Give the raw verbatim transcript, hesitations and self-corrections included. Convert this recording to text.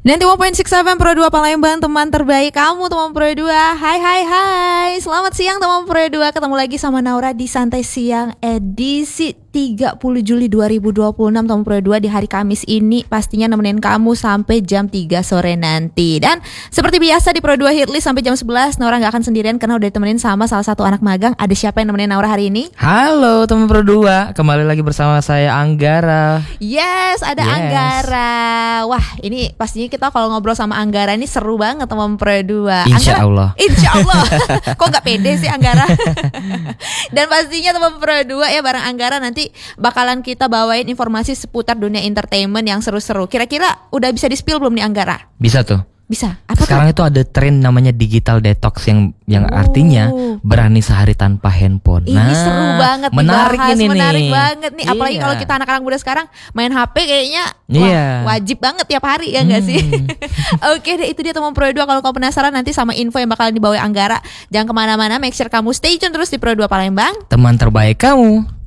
sembilan puluh tiga koma enam Pro dua Palembang, teman terbaik kamu teman Pro dua. Hai hai hai. Selamat siang teman Pro dua. Ketemu lagi sama Naura di Santai Siang edisi tiga puluh Juli dua ribu dua puluh enam teman Pro dua, di hari Kamis ini pastinya nemenin kamu sampai jam tiga sore nanti. Dan seperti biasa di Pro dua Hitlist sampai jam sebelas, Naura gak akan sendirian karena udah ditemenin sama salah satu anak magang. Ada siapa yang nemenin Naura hari ini? Halo teman Pro dua, kembali lagi bersama saya Anggara. Yes, ada Yes. Anggara. Wah, ini pastinya kita kalau ngobrol sama Anggara ini seru banget teman Pro dua. Insya Anggara, Allah. Insya Allah. Kok gak pede sih Anggara? Dan pastinya teman Pro dua ya, bareng Anggara nanti bakalan kita bawain informasi seputar dunia entertainment yang seru-seru. Kira-kira udah bisa di-spill belum nih Anggara? Bisa tuh. Bisa. Apa Sekarang tuh? itu ada tren namanya digital detox yang yang Oh. artinya berani sehari tanpa handphone. Ini seru banget menarik dibahas, ini menarik nih. banget nih. Apalagi Iya. kalau kita anak-anak muda sekarang main H P kayaknya wah, Iya. wajib banget tiap hari ya nggak Hmm. sih? Oke deh, itu dia teman Pro dua. Kalau kamu penasaran nanti sama info yang bakalan dibawa Anggara, jangan kemana-mana. Make sure kamu stay tune terus di Pro dua Palembang. Teman terbaik kamu.